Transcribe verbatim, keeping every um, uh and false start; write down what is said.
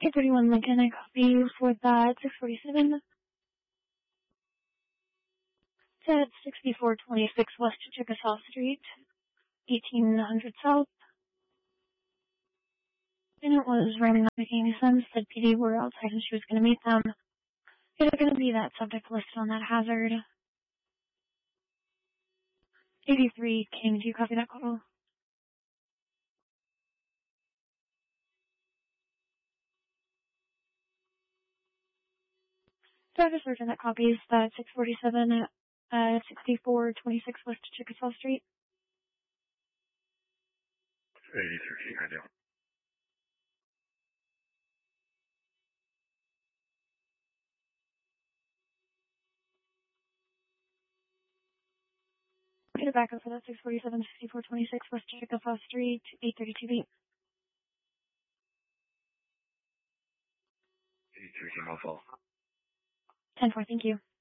eight thirty-one Lincoln, I copy you for that. six forty-seven. It's at sixty-four twenty-six West Chickasaw Street, eighteen hundred South. And it was ramming not making any sense. Said P D were outside and she was going to meet them. Is it going to be that subject listed on that hazard? eighty-three King, do you copy that call? Driver Sergeant that copies that six forty-seven at uh, sixty-four twenty-six West Chickasaw Street. eighty-three King, I do. Get it back up for that six forty-seven sixty-four twenty-six West Chickasaw Street, eight thirty-two B. eighty-three King, I'll fall. ten four, thank you.